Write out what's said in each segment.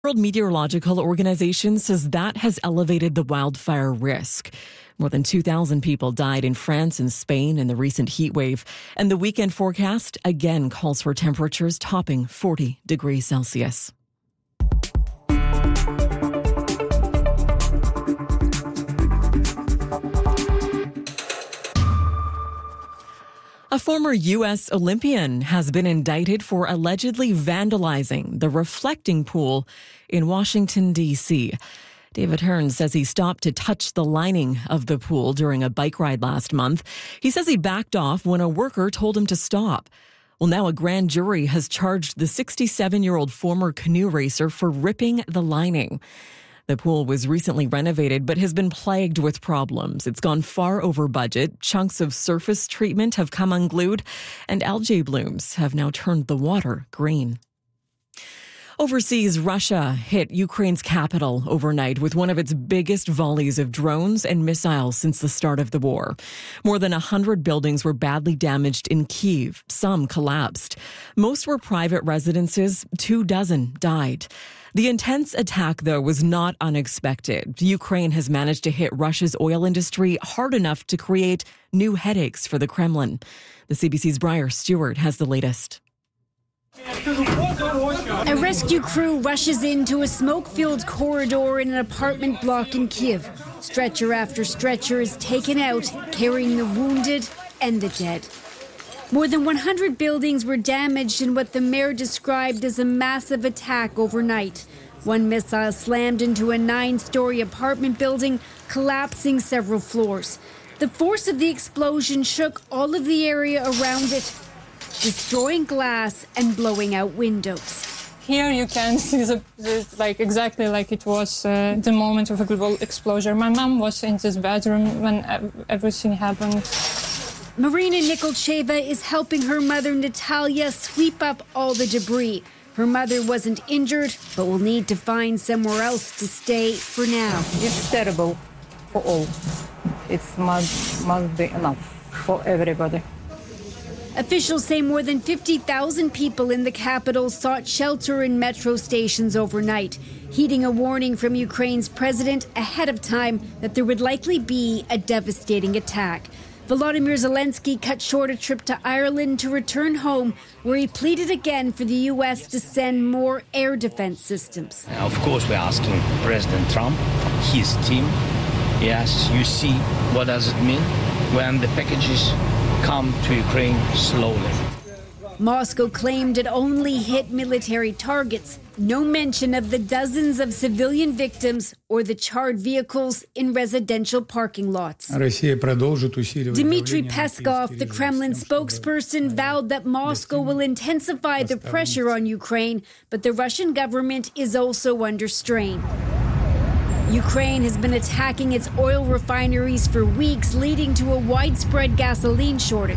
World Meteorological Organization says that has elevated the wildfire risk. More than 2,000 people died in France and Spain in the recent heat wave, and the weekend forecast again calls for temperatures topping 40 degrees Celsius. A former U.S. Olympian has been indicted for allegedly vandalizing the reflecting pool in Washington, D.C. David Hearn says he stopped to touch the lining of the pool during a bike ride last month. He says he backed off when a worker told him to stop. Well, now a grand jury has charged the 67-year-old former canoe racer for ripping the lining. The pool was recently renovated but has been plagued with problems. It's gone far over budget. Chunks of surface treatment have come unglued, and algae blooms have now turned the water green. Overseas, Russia hit Ukraine's capital overnight with one of its biggest volleys of drones and missiles since the start of the war. More than 100 buildings were badly damaged in Kyiv. Some collapsed. Most were private residences. 24 died. The intense attack, though, was not unexpected. Ukraine has managed to hit Russia's oil industry hard enough to create new headaches for the Kremlin. The CBC's Briar Stewart has the latest. A rescue crew rushes into a smoke-filled corridor in an apartment block in Kyiv. Stretcher after stretcher is taken out, carrying the wounded and the dead. More than 100 buildings were damaged in what the mayor described as a massive attack overnight. One missile slammed into a 9-story apartment building, collapsing several floors. The force of the explosion shook all of the area around it, destroying glass and blowing out windows. Here you can see exactly like it was the moment of a global explosion. My mom was in this bedroom when everything happened. Marina Nikolcheva is helping her mother Natalia sweep up all the debris. Her mother wasn't injured, but will need to find somewhere else to stay for now. It's terrible for all. It must be enough for everybody. Officials say more than 50,000 people in the capital sought shelter in metro stations overnight, heeding a warning from Ukraine's president ahead of time that there would likely be a devastating attack. Volodymyr Zelensky cut short a trip to Ireland to return home, where he pleaded again for the U.S. to send more air defense systems. Of course, we're asking President Trump, his team, yes, you see what does it mean when the packages come to Ukraine slowly. Moscow claimed it only hit military targets. No mention of the dozens of civilian victims or the charred vehicles in residential parking lots. Dmitry Peskov, the Kremlin spokesperson, vowed that Moscow will intensify the pressure on Ukraine, but the Russian government is also under strain. Ukraine has been attacking its oil refineries for weeks, leading to a widespread gasoline shortage.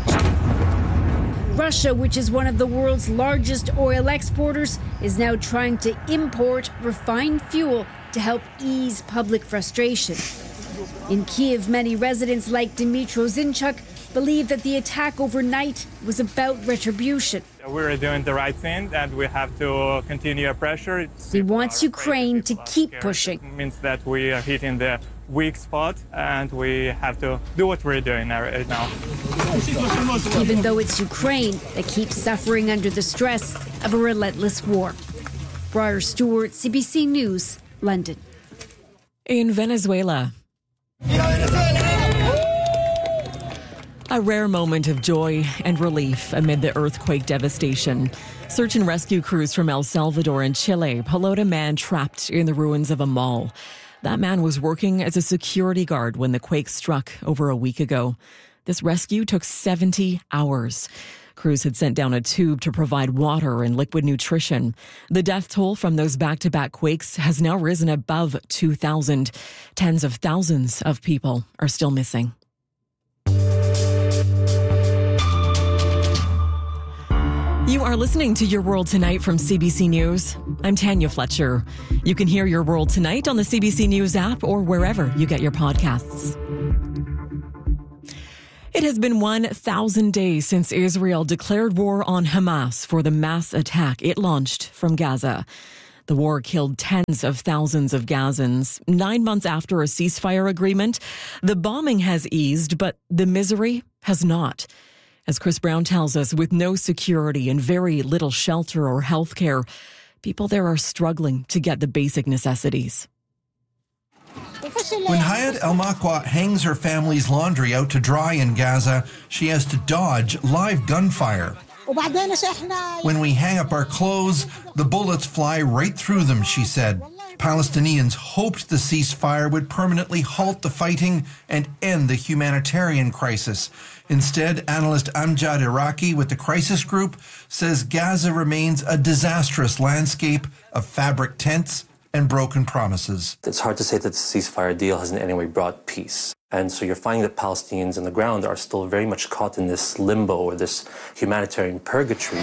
Russia, which is one of the world's largest oil exporters, is now trying to import refined fuel to help ease public frustration. In Kyiv, many residents like Dmytro Zinchuk believe that the attack overnight was about retribution. We're doing the right thing and we have to continue our pressure. He wants Ukraine to keep pushing. It means that we are hitting the weak spot and we have to do what we're doing right now. Even though it's Ukraine that keeps suffering under the stress of a relentless war. Briar Stewart, CBC News, London. In Venezuela, a rare moment of joy and relief amid the earthquake devastation. Search and rescue crews from El Salvador and Chile pull out a man trapped in the ruins of a mall. That man was working as a security guard when the quake struck over a week ago. This rescue took 70 hours. Crews had sent down a tube to provide water and liquid nutrition. The death toll from those back-to-back quakes has now risen above 2,000. Tens of thousands of people are still missing. You are listening to Your World Tonight from CBC News. I'm Tanya Fletcher. You can hear Your World Tonight on the CBC News app or wherever you get your podcasts. It has been 1,000 days since Israel declared war on Hamas for the mass attack it launched from Gaza. The war killed tens of thousands of Gazans. 9 months after a ceasefire agreement, the bombing has eased, but the misery has not. As Chris Brown tells us, with no security and very little shelter or health care, people there are struggling to get the basic necessities. When Hayat El-Makwa hangs her family's laundry out to dry in Gaza, she has to dodge live gunfire. When we hang up our clothes, the bullets fly right through them, she said. Palestinians hoped the ceasefire would permanently halt the fighting and end the humanitarian crisis. Instead, analyst Amjad Iraqi with the Crisis Group says Gaza remains a disastrous landscape of fabric tents and broken promises. It's hard to say that the ceasefire deal has in any way brought peace. And so you're finding that Palestinians on the ground are still very much caught in this limbo or this humanitarian purgatory.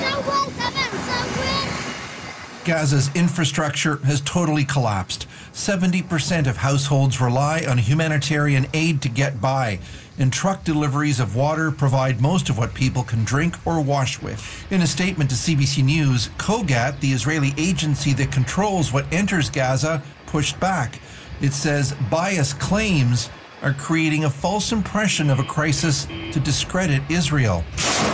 Gaza's infrastructure has totally collapsed. 70% of households rely on humanitarian aid to get by, and truck deliveries of water provide most of what people can drink or wash with. In a statement to CBC News, Kogat, the Israeli agency that controls what enters Gaza, pushed back. It says biased claims are creating a false impression of a crisis to discredit Israel.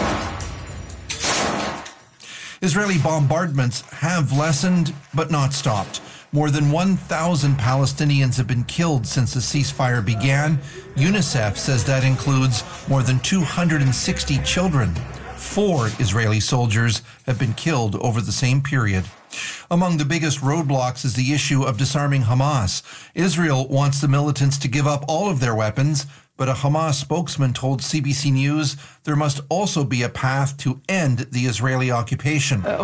Israeli bombardments have lessened, but not stopped. More than 1,000 Palestinians have been killed since the ceasefire began. UNICEF says that includes more than 260 children. 4 Israeli soldiers have been killed over the same period. Among the biggest roadblocks is the issue of disarming Hamas. Israel wants the militants to give up all of their weapons, but a Hamas spokesman told CBC News there must also be a path to end the Israeli occupation. There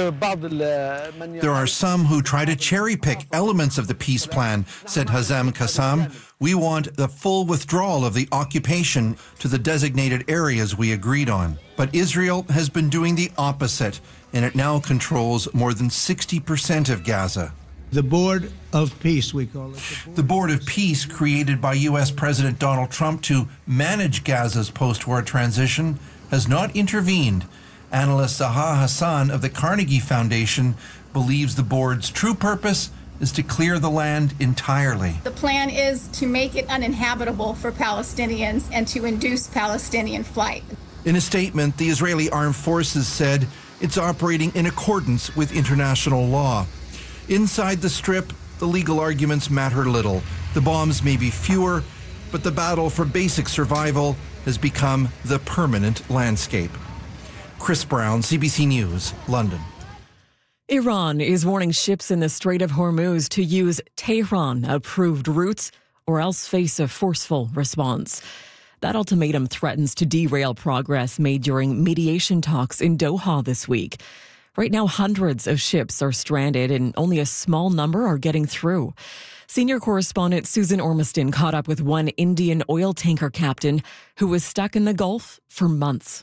are some who try to cherry-pick elements of the peace plan, said Hazem Kassam. We want the full withdrawal of the occupation to the designated areas we agreed on. But Israel has been doing the opposite, and it now controls more than 60% of Gaza. The Board of Peace, we call it. The Board of Peace, created by U.S. President Donald Trump to manage Gaza's post-war transition, has not intervened. Analyst Zaha Hassan of the Carnegie Foundation believes the board's true purpose is to clear the land entirely. The plan is to make it uninhabitable for Palestinians and to induce Palestinian flight. In a statement, the Israeli Armed Forces said it's operating in accordance with international law. Inside the Strip, the legal arguments matter little. The bombs may be fewer, but the battle for basic survival has become the permanent landscape. Chris Brown, CBC News, London. Iran is warning ships in the Strait of Hormuz to use Tehran-approved routes or else face a forceful response. That ultimatum threatens to derail progress made during mediation talks in Doha this week. Right now, hundreds of ships are stranded and only a small number are getting through. Senior correspondent Susan Ormiston caught up with one Indian oil tanker captain who was stuck in the Gulf for months.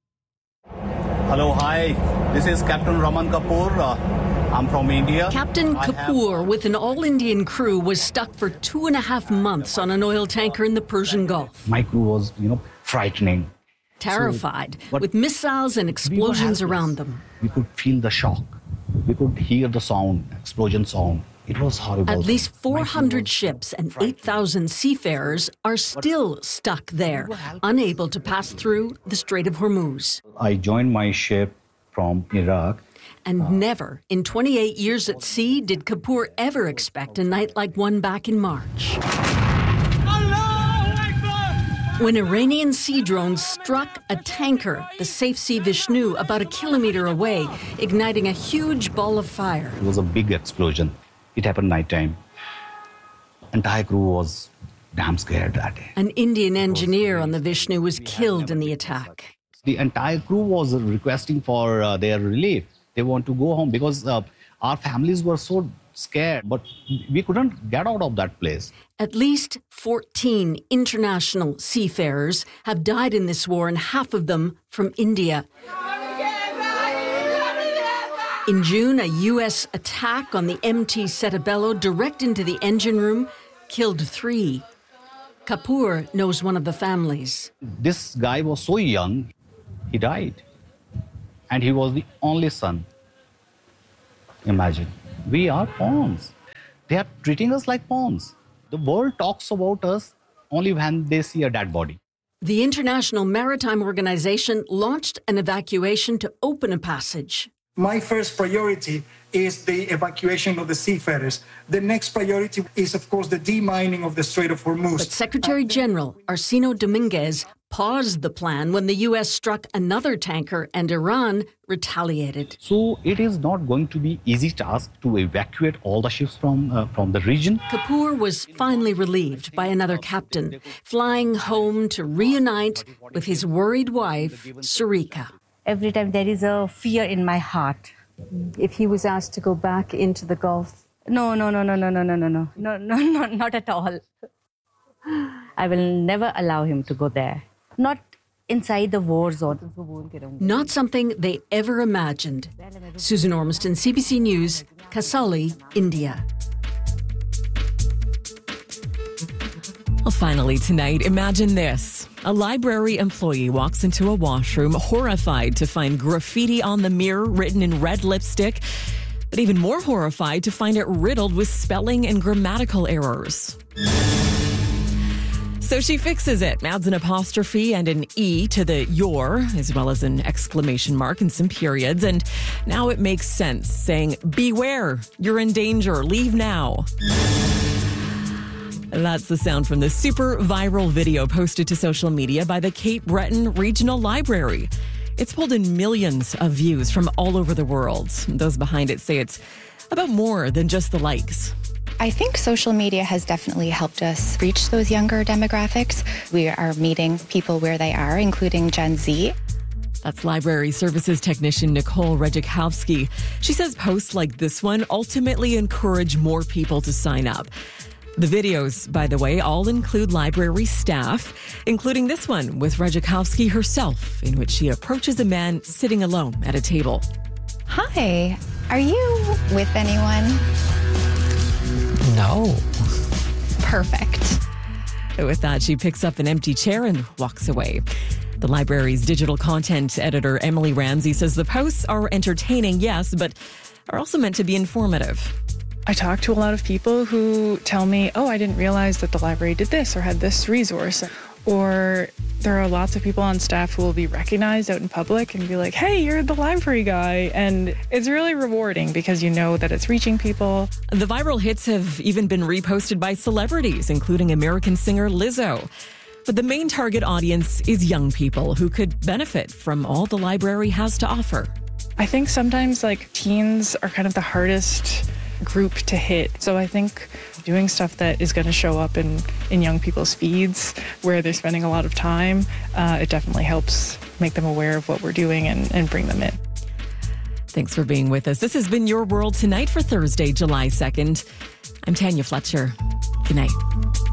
Hello, hi. This is Captain Raman Kapoor. I'm from India. Captain Kapoor, with an all-Indian crew, was stuck for 2.5 months on an oil tanker in the Persian Gulf. My crew was, frightening. Terrified, with missiles and explosions around them. We could feel the shock. We could hear the sound, explosion sound. It was horrible. At least 400 ships and 8,000 seafarers are still stuck there, unable to pass through the Strait of Hormuz. I joined my ship from Iraq. And never, in 28 years at sea, did Kapoor ever expect a night like one back in March. When Iranian sea drones struck a tanker, the Safe Sea Vishnu, about 1 kilometer away, igniting a huge ball of fire. It was a big explosion. It happened nighttime. Entire crew was damn scared that day. An Indian engineer on the Vishnu was killed in the attack. The entire crew was requesting for their relief. They want to go home because our families were so scared, but we couldn't get out of that place. At least 14 international seafarers have died in this war, and half of them from India. In June, a U.S. attack on the MT Setabello direct into the engine room killed 3. Kapoor knows one of the families. This guy was so young, he died. And he was the only son. Imagine. We are pawns. They are treating us like pawns. The world talks about us only when they see a dead body. The International Maritime Organization launched an evacuation to open a passage. My first priority is the evacuation of the seafarers. The next priority is, of course, the demining of the Strait of Hormuz. But Secretary General Arsino Dominguez paused the plan when the U.S. struck another tanker and Iran retaliated. So it is not going to be easy task to evacuate all the ships from the region. Kapoor was finally relieved by another captain, flying home to reunite with his worried wife, Sarika. Every time there is a fear in my heart. If he was asked to go back into the Gulf? No, not at all. I will never allow him to go there. Not inside the war zone. Not something they ever imagined. Susan Ormiston, CBC News, Kasauli, India. Well, finally tonight, imagine this. A library employee walks into a washroom horrified to find graffiti on the mirror written in red lipstick, but even more horrified to find it riddled with spelling and grammatical errors. So she fixes it, adds an apostrophe and an E to the your, as well as an exclamation mark and some periods. And now it makes sense, saying, beware, you're in danger, leave now. That's the sound from the super viral video posted to social media by the Cape Breton Regional Library. It's pulled in millions of views from all over the world. Those behind it say it's about more than just the likes. I think social media has definitely helped us reach those younger demographics. We are meeting people where they are, including Gen Z. That's library services technician Nicole Redzikowski. She says posts like this one ultimately encourage more people to sign up. The videos, by the way, all include library staff, including this one with Redzikowski herself, in which she approaches a man sitting alone at a table. Hi, are you with anyone? No. Perfect. With that, she picks up an empty chair and walks away. The library's digital content editor, Emily Ramsey, says the posts are entertaining, yes, but are also meant to be informative. I talk to a lot of people who tell me, oh, I didn't realize that the library did this or had this resource. Or there are lots of people on staff who will be recognized out in public and be like, hey, you're the library guy. And it's really rewarding because you know that it's reaching people. The viral hits have even been reposted by celebrities, including American singer Lizzo. But the main target audience is young people who could benefit from all the library has to offer. I think sometimes teens are kind of the hardest group to hit. So I think doing stuff that is going to show up in young people's feeds where they're spending a lot of time, it definitely helps make them aware of what we're doing and bring them in. Thanks for being with us. This has been Your World Tonight for Thursday, July 2nd. I'm Tanya Fletcher. Good night.